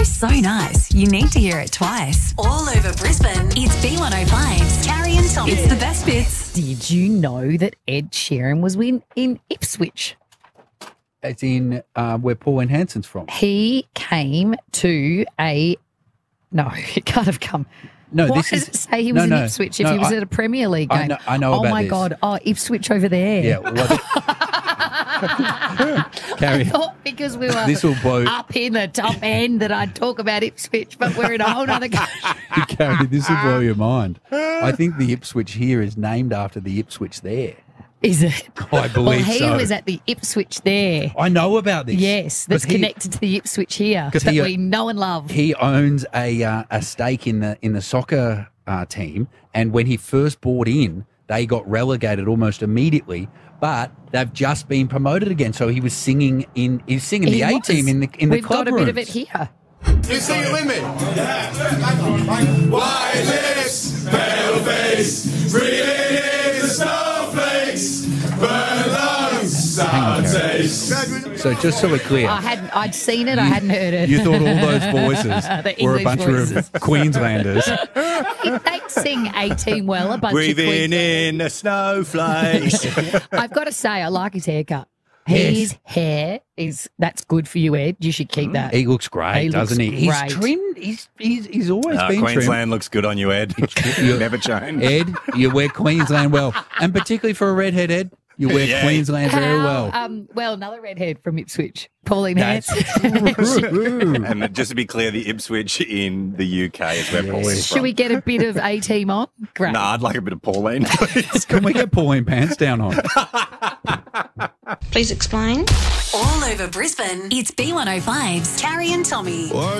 so nice, you need to hear it twice. All over Brisbane, it's B105's Carrie and Tommy. It's the best bits. Did you know that Ed Sheeran was in Ipswich? It's in where Pauline Hanson's from. He came to a... No, he can't have come. No, Why this does is... it say he was in Ipswich if he was at a Premier League game? I know about this. Oh, my God. Oh, Ipswich over there. Yeah. Carrie, I thought because we were this will blow... up in the top end that I'd talk about Ipswich, but we're in a whole other country. Carrie, this will blow your mind. I think the Ipswich here is named after the Ipswich there. Is it? I believe he so. was at the Ipswich there. I know about this. Yes, that's connected to the Ipswich here that we know and love. He owns a stake in the soccer team, and when he first bought in, they got relegated almost immediately. But they've just been promoted again. So he was singing in the A team in the club We've got a rooms. bit of it here. You sing it with me. White lips, pale face, breathing in the snowflakes, burn lungs, sour taste. So just so we're clear, I'd seen it, I hadn't heard it. you thought all those voices were a English bunch voices. of Queenslanders. They sing A Team well, a bunch of Breathing Queenslanders. in the snowflakes. I've got to say, I like his haircut. His hair that's good for you, Ed. You should keep that. He looks great, He doesn't looks he? great. He's trimmed. He's always been Queensland trimmed. looks good on you, Ed. Never changed. Ed, you wear Queensland well, and particularly for a redhead, Ed, you wear Yeah. Queensland very well. Well, another redhead from Ipswich, Pauline That's Hanson. true. And just to be clear, the Ipswich in the UK is where Pauline's Should from. we get a bit of A Team on? Great. Nah, I'd like a bit of Pauline, please. Can we get Pauline Pants down on? Please explain. All over Brisbane, it's B105's Carrie and Tommy.